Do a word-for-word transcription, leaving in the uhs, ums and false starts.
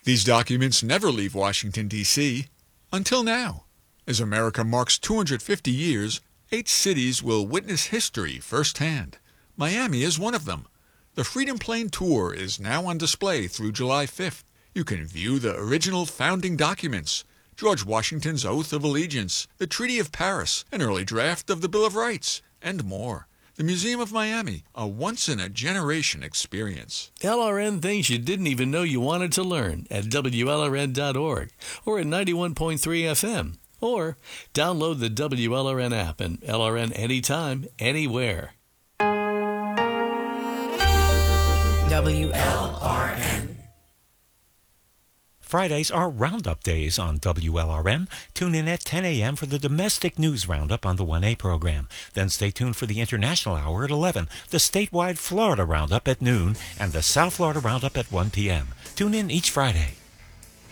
These documents never leave Washington, D C Until now. As America marks two hundred fifty years, eight cities will witness history firsthand. Miami is one of them. The Freedom Plane Tour is now on display through July fifth. You can view the original founding documents, George Washington's Oath of Allegiance, the Treaty of Paris, an early draft of the Bill of Rights, and more. The Museum of Miami, a once-in-a-generation experience. L R N things you didn't even know you wanted to learn at W L R N dot org or at ninety-one point three F M. Or download the W L R N app and L R N anytime, anywhere. W L R N. Fridays are Roundup Days on W L R M. Tune in at ten a.m. for the Domestic News Roundup on the one A program. Then stay tuned for the International Hour at eleven, the statewide Florida Roundup at noon, and the South Florida Roundup at one p.m. Tune in each Friday.